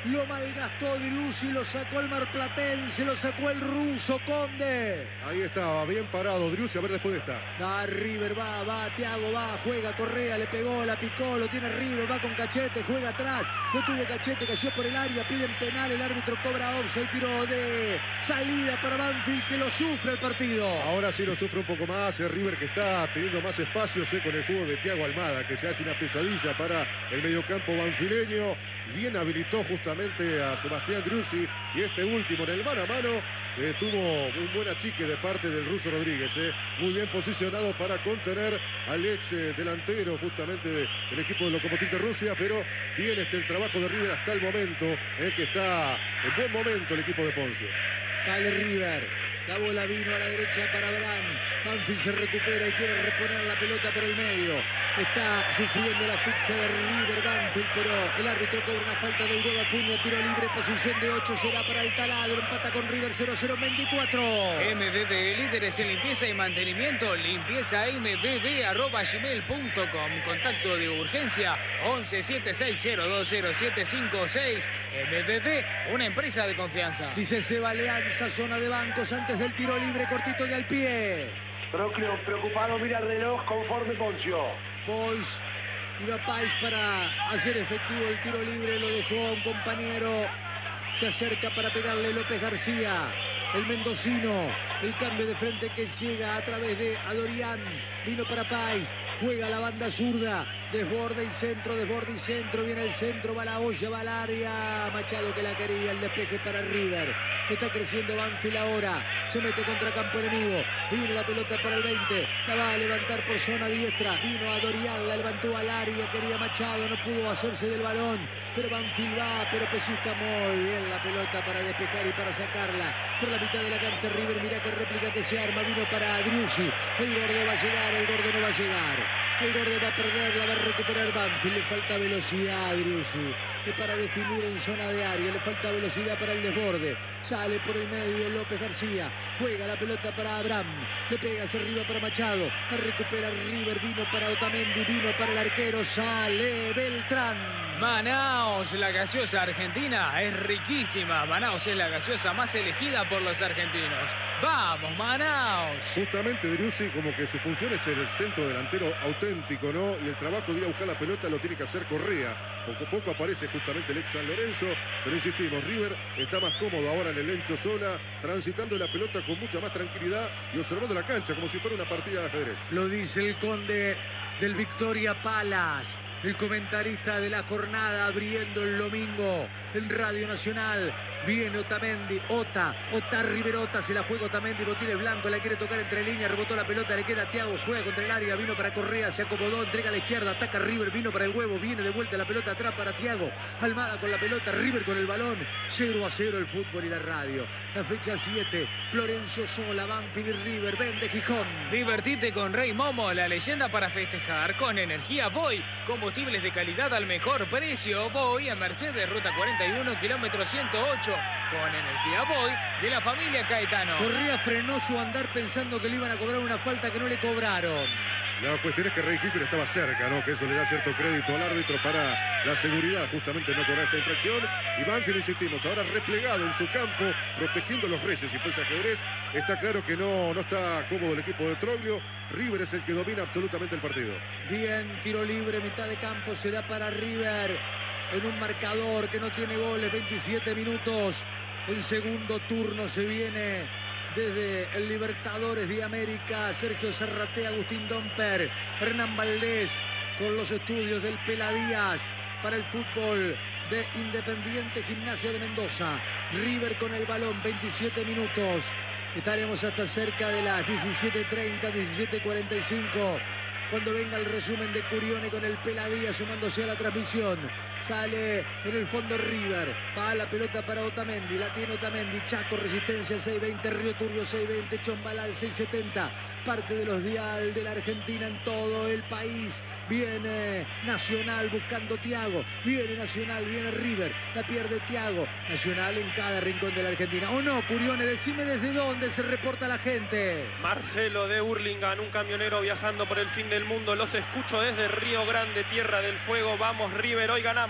Lo malgastó Driussi, lo sacó el marplatense, lo sacó el ruso Conde. Ahí estaba, bien parado Driussi, a ver después de esta. Da River, va, va, Thiago va, juega Correa, le pegó, la picó, lo tiene River, va con Cachete, juega atrás, no tuvo Cachete, cayó por el área, piden penal, el árbitro cobra offside, tiro de salida para Banfield que lo sufre el partido. Ahora sí lo sufre un poco más, el River que está teniendo más espacios eh, con el juego de Thiago Almada, que ya es una pesadilla para el mediocampo banfileño. Bien habilitó justamente a Sebastián Driussi y este último en el mano a mano eh, tuvo un buen achique de parte del ruso Rodríguez. Eh. Muy bien posicionado para contener al ex eh, delantero justamente de, del equipo de Lokomotiv de Rusia, pero bien este el trabajo de River hasta el momento, eh, que está en buen momento el equipo de Poncio. Sale River, la bola vino a la derecha para Brand. Banfield se recupera y quiere reponer la pelota por el medio. Está sufriendo la asfixia de River Banfield, pero el árbitro cobra una falta del Hugo Acuña, tiro libre, posición de ocho, será para el Taladro, empata con River cero cero veinticuatro. M B B, líderes en limpieza y mantenimiento, limpieza m b b arroba gmail punto com. Contacto de urgencia once siete seis cero dos cero siete cinco seis. M B B, una empresa de confianza. Dice Seba Alianza, zona de bancos antes del tiro libre, cortito y al pie. Proclio, preocupado, mira el reloj, conforme Poncio. Boys iba Pais para hacer efectivo el tiro libre, lo dejó a un compañero. Se acerca para pegarle López García, el mendocino. El cambio de frente que llega a través de Adorián. Vino para Pais, juega la banda zurda, desborde y centro, desborde y centro, viene el centro, va la olla, va al área, Machado que la quería, el despeje para River. Está creciendo Banfield ahora, se mete contra campo enemigo, viene la pelota para el veinte, la va a levantar por zona diestra, vino Adorián, la levantó al área, quería Machado, no pudo hacerse del balón, pero Banfield va, pero pellizca muy bien la pelota para despejar y para sacarla por la mitad de la cancha. River, mira qué réplica que se arma, vino para Driussi, el gordo va a llegar, el gordo no va a llegar, el gordo va a perder, la va a recuperar Banfield, le falta velocidad a Driussi, es para definir en zona de área, le falta velocidad para el desborde, sale por el medio López García, juega la pelota para Abraham, le pega hacia arriba para Machado, la recupera River, vino para Otamendi, vino para el arquero, sale Beltrán. Manaos, la gaseosa argentina es riquísima. Manaos es la gaseosa más elegida por los argentinos. ¡Vamos, Manaos! Justamente Driussi como que su función es ser el centro delantero auténtico, ¿no? Y el trabajo de ir a buscar la pelota lo tiene que hacer Correa. Poco a poco aparece justamente el ex San Lorenzo, pero insistimos, River está más cómodo ahora en el Lencho Sola, transitando la pelota con mucha más tranquilidad y observando la cancha como si fuera una partida de ajedrez. Lo dice el conde del Victoria Palace, el comentarista de la jornada abriendo el domingo en Radio Nacional. Viene Otamendi, Ota, Ota Riverota, se la juega Otamendi, botines blanco, la quiere tocar entre líneas, rebotó la pelota, le queda a Thiago, juega contra el área, vino para Correa, se acomodó, entrega a la izquierda, ataca River, vino para el huevo, viene de vuelta la pelota atrás para Thiago, Almada con la pelota, River con el balón, cero a cero el fútbol y la radio. La fecha siete, Florencio Sola, Banfield y River, vende Gijón. Divertite con Rey Momo, la leyenda para festejar, con energía Voy, combustibles de calidad al mejor precio. Voy a Mercedes, ruta cuarenta y uno, kilómetro ciento ocho. Con energía Voy de la familia Caetano. Correa frenó su andar pensando que le iban a cobrar una falta que no le cobraron. La cuestión es que Rey Giffer estaba cerca, ¿no? Que eso le da cierto crédito al árbitro para la seguridad, justamente no cobrar esta infracción. Y Banfield, insistimos, ahora replegado en su campo, protegiendo a los Reyes y pues ajedrez. Está claro que no, no está cómodo el equipo de Troglio. River es el que domina absolutamente el partido. Bien, tiro libre, mitad de campo, será para River. En un marcador que no tiene goles, veintisiete minutos. El segundo turno se viene desde el Libertadores de América. Sergio Zarratea, Agustín Domper, Hernán Valdés con los estudios del Peladías para el fútbol de Independiente Gimnasia de Mendoza. River con el balón, veintisiete minutos. Estaremos hasta cerca de las diecisiete treinta, diecisiete cuarenta y cinco. Cuando venga el resumen de Curione con el Peladía sumándose a la transmisión. Sale en el fondo River. Va la pelota para Otamendi. La tiene Otamendi. Chaco, Resistencia seis veinte. Río Turbio seis veinte. Chombalal seis setenta. Parte de los dial de la Argentina en todo el país. Viene Nacional buscando Thiago. Viene Nacional, viene River. La pierde Thiago. Nacional en cada rincón de la Argentina. ¿O no, Curione? Decime desde dónde se reporta la gente. Marcelo de Hurlingham, un camionero viajando por el fin del mundo. Los escucho desde Río Grande, Tierra del Fuego. Vamos River, hoy ganamos.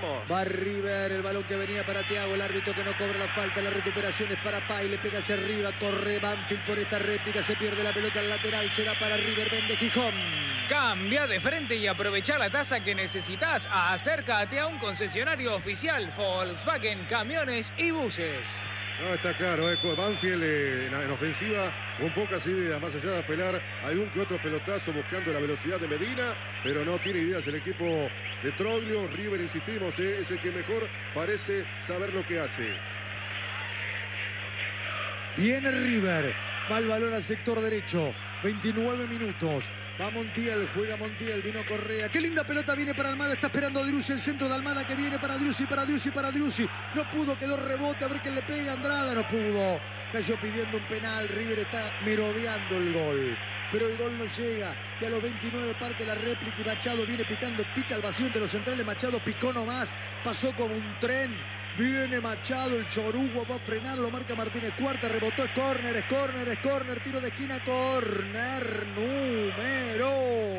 vamos. Va River, el balón que venía para Thiago, el árbitro que no cobra la falta, la recuperación es para Pay, le pega hacia arriba, corre Banfield por esta réplica, se pierde la pelota al lateral, será para River, vende Gijón. Cambia de frente y aprovecha la tasa que necesitas. Acércate a un concesionario oficial Volkswagen, camiones y buses. No, está claro, eh, Banfield eh, en, en ofensiva un poco así, de, más allá de apelar algún que otro pelotazo buscando la velocidad de Medina, pero no tiene ideas el equipo de Troglio. River, insistimos, eh, es el que mejor parece saber lo que hace. Viene River, va el balón al sector derecho, veintinueve minutos. Va Montiel, juega Montiel, vino Correa. Qué linda pelota viene para Almada, está esperando Driussi, el centro de Almada que viene para Driussi, para Driussi, para Driussi. No pudo, quedó rebote, a ver quién le pega. Andrada no pudo. Cayó pidiendo un penal, River está merodeando el gol. Pero el gol no llega, y a los veintinueve parte la réplica y Machado viene picando, pica el vacío entre los centrales, Machado picó nomás, pasó como un tren. Viene Machado, el chorugo va a frenar, lo marca Martínez Cuarta, rebotó, es córner, es córner, es córner, tiro de esquina, córner número.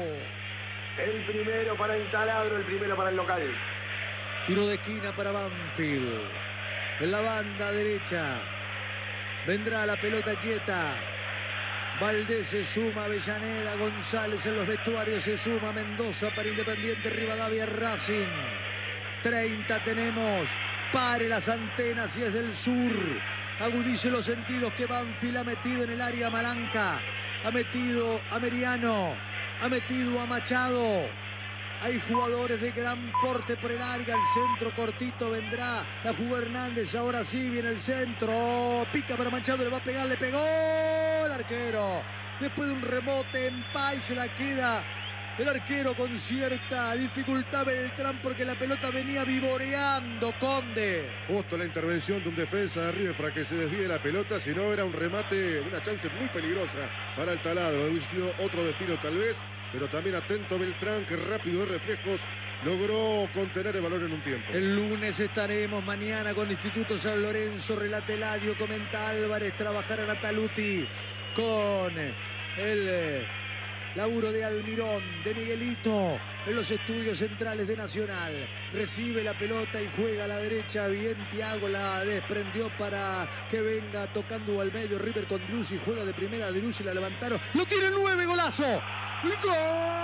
El primero para el taladro, el primero para el local. Tiro de esquina para Banfield. En la banda derecha vendrá la pelota quieta. Valdés se suma, Avellaneda, González en los vestuarios se suma, Mendoza para Independiente, Rivadavia, Racing. treinta tenemos. Pare las antenas y es del sur. Agudice los sentidos que Banfield ha metido en el área Malanca. Ha metido a Meriano. Ha metido a Machado. Hay jugadores de gran porte por el área. El centro cortito vendrá. La jugó Hernández. Ahora sí viene el centro. Pica para Machado. Le va a pegar. Le pegó el arquero. Después de un rebote en Pay se la queda el arquero con cierta dificultad Beltrán porque la pelota venía vivoreando Conde. Justo la intervención de un defensa de River para que se desvíe la pelota, si no era un remate, una chance muy peligrosa para el taladro. Hubiera sido otro destino tal vez, pero también atento Beltrán que rápido de reflejos logró contener el balón en un tiempo. El lunes estaremos, mañana con Instituto San Lorenzo, relata Eladio, comenta Álvarez, trabajará Nataluti con el laburo de Almirón, de Miguelito, en los estudios centrales de Nacional. Recibe la pelota y juega a la derecha. Bien, Thiago la desprendió para que venga tocando al medio. River con Driussi, juega de primera. Driussi la levantaron. ¡Lo tiene el nueve! ¡Golazo! ¡Golazo!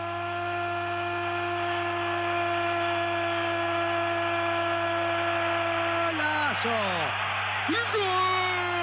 ¡Gol!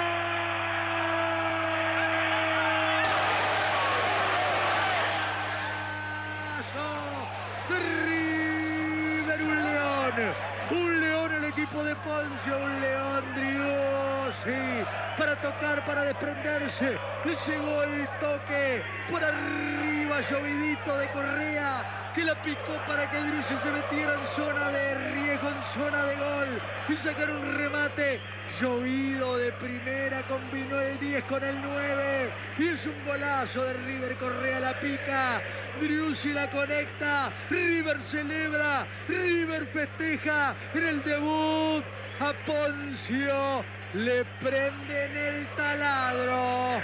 Un león el equipo de Poncio, un león Driussi para tocar, para desprenderse. Le llegó el toque por arriba, llovidito de Correa, que la picó para que Driussi se metiera en zona de riesgo, en zona de gol y sacar un remate. Llovido de primera, combinó el diez con el nueve y es un golazo de River. Correa la pica, Driussi la conecta, River celebra, River festeja en el debut. A Poncio le prenden el taladro.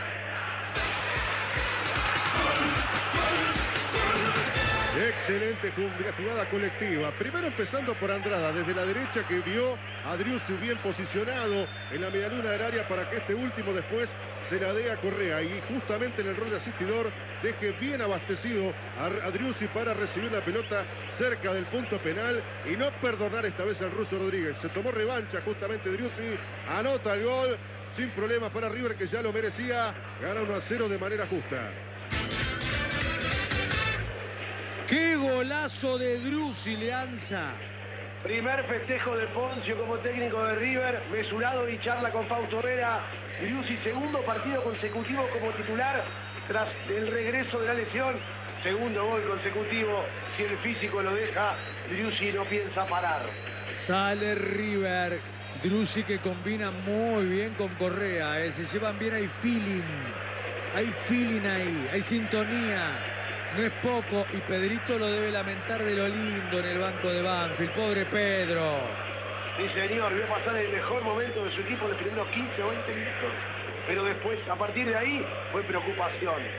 Excelente jugada colectiva. Primero empezando por Andrada desde la derecha, que vio a Driussi bien posicionado en la medialuna del área para que este último después se la dé a Correa y justamente en el rol de asistidor deje bien abastecido a, a Driussi para recibir la pelota cerca del punto penal y no perdonar esta vez al ruso Rodríguez. Se tomó revancha justamente Driussi, anota el gol sin problemas para River, que ya lo merecía. Gana uno a cero de manera justa. ¡Qué golazo de Driussi, Leanza! Primer festejo de Poncio como técnico de River, mesurado y charla con Fausto Vera. Driussi, segundo partido consecutivo como titular tras el regreso de la lesión. Segundo gol consecutivo, si el físico lo deja, Driussi no piensa parar. Sale River, Driussi que combina muy bien con Correa, ¿eh? Se llevan bien, hay feeling, hay feeling ahí, hay sintonía. No es poco y Pedrito lo debe lamentar de lo lindo en el banco de Banfield. Pobre Pedro. Sí, señor, vio pasar el mejor momento de su equipo en los primeros quince o veinte minutos. Pero después, a partir de ahí, fue preocupación.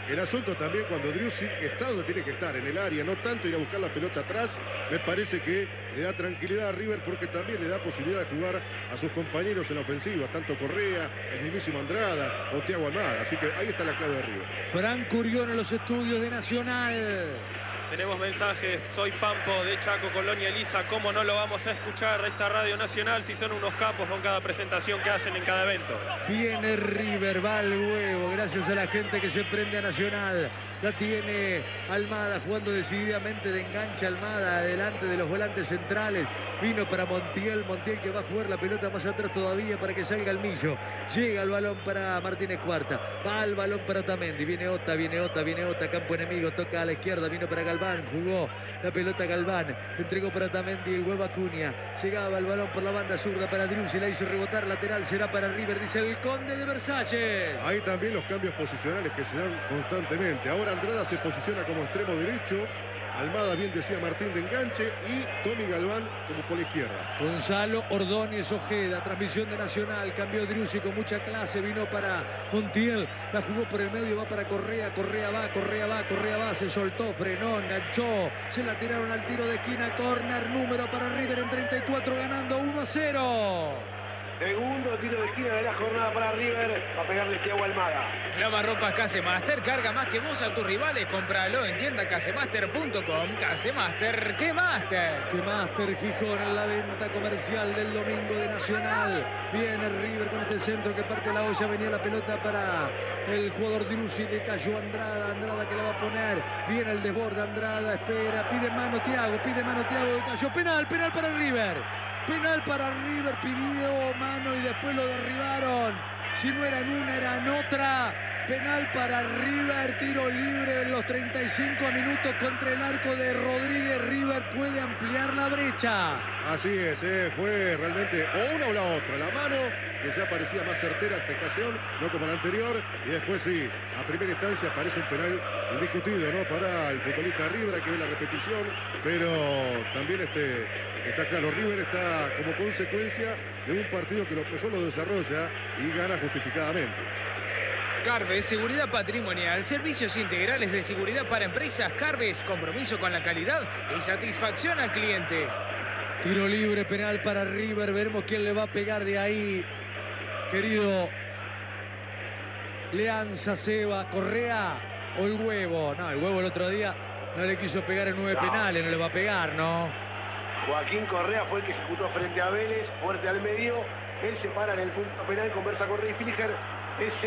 El asunto también cuando Driussi está donde tiene que estar, en el área, no tanto ir a buscar la pelota atrás, me parece que le da tranquilidad a River porque también le da posibilidad de jugar a sus compañeros en la ofensiva, tanto Correa, el mismísimo Andrada o Thiago Almada. Así que ahí está la clave de River. Franco Urión en los estudios de Nacional. Tenemos mensajes, soy Pampo de Chaco, Colonia Elisa, ¿cómo no lo vamos a escuchar esta Radio Nacional si son unos capos con cada presentación que hacen en cada evento? Viene River, va al huevo, gracias a la gente que se prende a Nacional. La tiene Almada jugando decididamente de enganche. Almada adelante de los volantes centrales. Vino para Montiel, Montiel que va a jugar la pelota más atrás todavía para que salga el Millo. Llega el balón para Martínez Cuarta. Va el balón para Otamendi. Viene Ota, viene Ota, viene Ota. Campo enemigo, toca a la izquierda. Vino para Galván, jugó la pelota Galván. Entregó para Otamendi, el huevo Acuña. Llegaba el balón por la banda zurda para Driussi. La hizo rebotar, lateral será para River, dice el Conde de Versalles. Ahí también los cambios posicionales que se dan constantemente. Ahora Andrada se posiciona como extremo derecho. Almada, bien decía Martín, de enganche, y Tommy Galván como por la izquierda. Gonzalo Ordóñez Ojeda, transmisión de Nacional, cambió Driussi con mucha clase, vino para Montiel, la jugó por el medio, va para Correa, Correa va, Correa va, Correa va, se soltó, frenó, enganchó, se la tiraron al tiro de esquina, córner, número para River en treinta y cuatro, ganando uno a cero. Segundo tiro de esquina de la jornada para River. Va a pegarle Thiago Almada. Lavarropas Casemaster, carga más que vos a tus rivales. Cómpralo en tienda casemaster punto com. Casemaster, ¿qué Master? Que Master Gijón en la venta comercial del domingo de Nacional. Viene River con este centro que parte la olla. Venía la pelota para el jugador Driussi. Le cayó Andrada. Andrada que la va a poner. Viene el desborde. Andrada espera. Pide mano Thiago. Pide mano Thiago. Cayó. Penal. Penal para River. Penal para River, pidió mano y después lo derribaron. Si no era en una, era en otra. Penal para River, tiro libre en los treinta y cinco minutos contra el arco de Rodríguez. River puede ampliar la brecha. Así es, eh, fue realmente o una o la otra. La mano, que ya parecía más certera esta ocasión, no como la anterior. Y después sí, a primera instancia parece un penal indiscutido, ¿no? Para el futbolista de River, hay que ver la repetición. Pero también este, está claro, River está como consecuencia de un partido que lo mejor lo desarrolla y gana justificadamente. Carves, seguridad patrimonial, servicios integrales de seguridad para empresas. Carves, compromiso con la calidad y satisfacción al cliente. Tiro libre, penal para River. Veremos quién le va a pegar de ahí. Querido Leanza, Seba, Correa o el huevo. No, el huevo el otro día no le quiso pegar en nueve no. penales, no le va a pegar, ¿no? Joaquín Correa fue el que ejecutó frente a Vélez, fuerte al medio. Él se para en el punto penal, conversa con Rey Filiger. Es